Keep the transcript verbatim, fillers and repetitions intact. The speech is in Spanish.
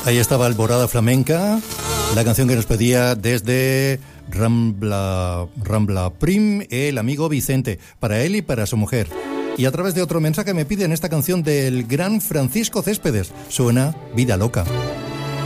Ahí estaba Alborada Flamenca, la canción que nos pedía desde Rambla, Rambla Prim, el amigo Vicente, para él y para su mujer. Y a través de otro mensaje me piden esta canción del gran Francisco Céspedes, suena Vida Loca.